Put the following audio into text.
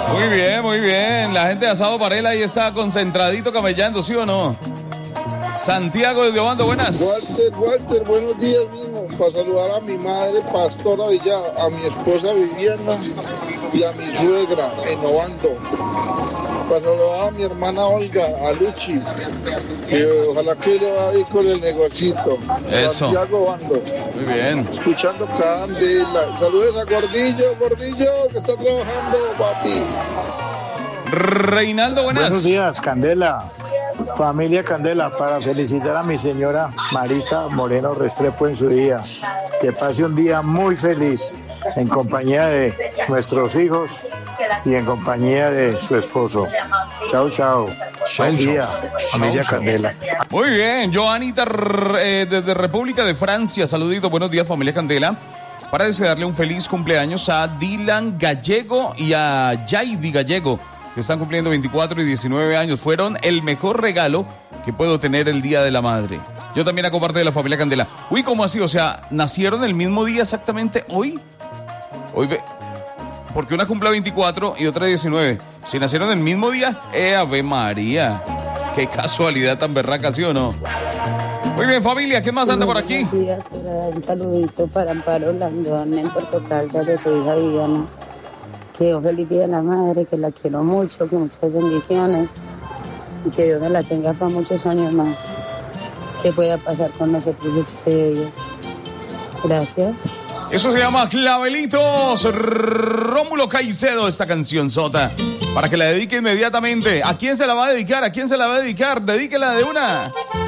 Muy bien, muy bien. La gente de Asado Varela ahí está concentradito camellando, ¿sí o no? Santiago desde Obando, buenas. Walter, buenos días, mijo. Para saludar a mi madre, Pastora Villa, a mi esposa Viviana y a mi suegra en Obando. Para saludar a mi hermana Olga, a Luchi, que ojalá que le vaya bien con el negocito. Eso. Santiago Obando. Muy bien. Escuchando Candela. Saludos a Gordillo, que está trabajando, papi. Reinaldo, buenas. Buenos días, Candela. Familia Candela, para felicitar a mi señora Marisa Moreno Restrepo en su día. Que pase un día muy feliz en compañía de nuestros hijos y en compañía de su esposo. Chao, chao. Buen día, familia Candela. Muy bien, Joanita desde República de Francia. Saludito, buenos días, familia Candela. Para desearle un feliz cumpleaños a Dylan Gallego y a Jaidi Gallego, que están cumpliendo 24 y 19 años. Fueron el mejor regalo que puedo tener el Día de la Madre. Yo también hago parte de la familia Candela. Uy, ¿cómo así? O sea, ¿nacieron el mismo día exactamente hoy? Porque una cumple 24 y otra 19. Si nacieron el mismo día, Ave María. Qué casualidad tan berraca, ¿sí o no? Muy bien, familia, ¿qué más anda por aquí? Buenos días, un saludito para Amparo Landón en Puerto Caldas de su hija Viviana. Que Dios feliz día de la madre, que la quiero mucho, que muchas bendiciones y que Dios me la tenga para muchos años más. Que pueda pasar con nosotros este día. Gracias. Eso se llama Clavelitos. Rómulo Caicedo, esta canción sota. Para que la dedique inmediatamente. ¿A quién se la va a dedicar? ¿A quién se la va a dedicar? Dedíquela de una.